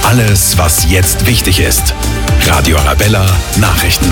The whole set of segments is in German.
Alles, was jetzt wichtig ist. Radio Arabella Nachrichten.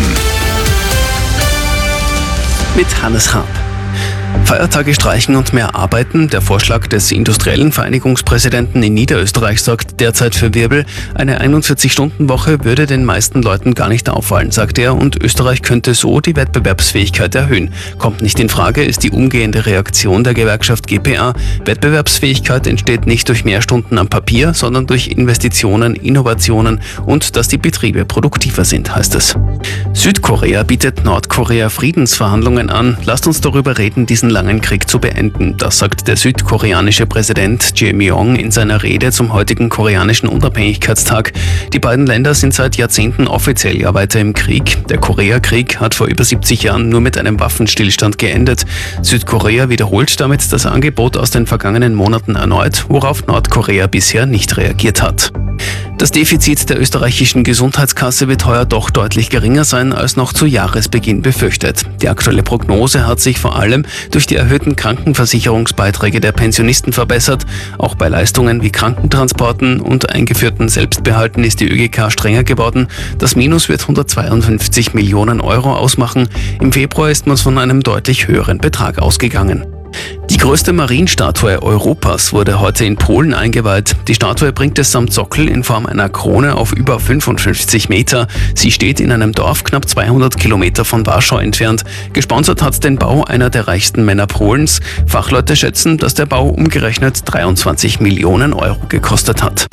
Mit Hannes Raab. Feiertage streichen und mehr arbeiten. Der Vorschlag des industriellen Vereinigungspräsidenten in Niederösterreich sorgt derzeit für Wirbel. Eine 41-Stunden-Woche würde den meisten Leuten gar nicht auffallen, sagt er, und Österreich könnte so die Wettbewerbsfähigkeit erhöhen. Kommt nicht in Frage, ist die umgehende Reaktion der Gewerkschaft GPA. Wettbewerbsfähigkeit entsteht nicht durch mehr Stunden am Papier, sondern durch Investitionen, Innovationen und dass die Betriebe produktiver sind, heißt es. Südkorea bietet Nordkorea Friedensverhandlungen an. Lasst uns darüber reden, diesen langen Krieg zu beenden. Das sagt der südkoreanische Präsident Jae Myung in seiner Rede zum heutigen koreanischen Unabhängigkeitstag. Die beiden Länder sind seit Jahrzehnten offiziell ja weiter im Krieg. Der Koreakrieg hat vor über 70 Jahren nur mit einem Waffenstillstand geendet. Südkorea wiederholt damit das Angebot aus den vergangenen Monaten erneut, worauf Nordkorea bisher nicht reagiert hat. Das Defizit der österreichischen Gesundheitskasse wird heuer doch deutlich geringer sein als noch zu Jahresbeginn befürchtet. Die aktuelle Prognose hat sich vor allem durch die erhöhten Krankenversicherungsbeiträge der Pensionisten verbessert. Auch bei Leistungen wie Krankentransporten und eingeführten Selbstbehalten ist die ÖGK strenger geworden. Das Minus wird 152 Millionen Euro ausmachen. Im Februar ist man von einem deutlich höheren Betrag ausgegangen. Die größte Marienstatue Europas wurde heute in Polen eingeweiht. Die Statue bringt es samt Sockel in Form einer Krone auf über 55 Meter. Sie steht in einem Dorf knapp 200 Kilometer von Warschau entfernt. Gesponsert hat den Bau einer der reichsten Männer Polens. Fachleute schätzen, dass der Bau umgerechnet 23 Millionen Euro gekostet hat.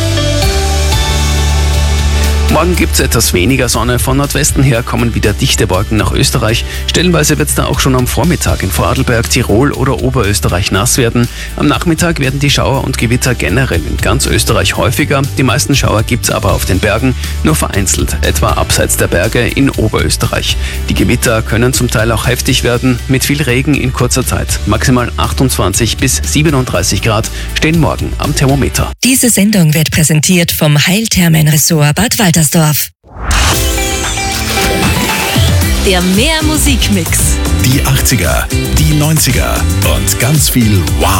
Morgen gibt's etwas weniger Sonne. Von Nordwesten her kommen wieder dichte Wolken nach Österreich. Stellenweise wird's da auch schon am Vormittag in Vorarlberg, Tirol oder Oberösterreich nass werden. Am Nachmittag werden die Schauer und Gewitter generell in ganz Österreich häufiger. Die meisten Schauer gibt's aber auf den Bergen, nur vereinzelt, etwa abseits der Berge in Oberösterreich. Die Gewitter können zum Teil auch heftig werden, mit viel Regen in kurzer Zeit. Maximal 28 bis 37 Grad stehen morgen am Thermometer. Diese Sendung wird präsentiert vom Heilthermenressort Bad Waltersdorf. Der Mehr Musikmix. Die 80er, die 90er und ganz viel Wow.